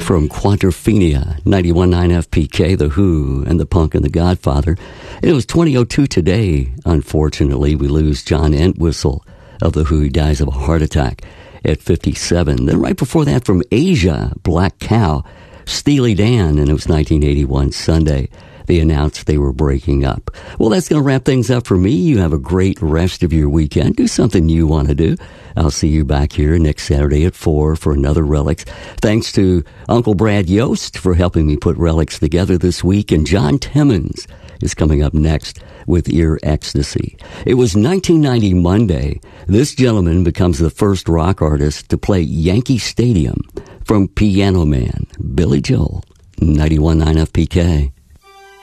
From Quadrophenia, 91.9 FPK, The Who, and The Punk and the Godfather. It was 2002 today. Unfortunately, we lose John Entwistle of The Who. He dies of a heart attack at 57. Then right before that, from Asia, Black Cow, Steely Dan, and it was 1981 Sunday. They announced they were breaking up. Well, that's going to wrap things up for me. You have a great rest of your weekend. Do something you want to do. I'll see you back here next Saturday at 4 for another Relics. Thanks to Uncle Brad Yost for helping me put Relics together this week. And John Timmons is coming up next with Ear Ecstasy. It was 1990 Monday. This gentleman becomes the first rock artist to play Yankee Stadium from Piano Man, Billy Joel, 91.9 FPK.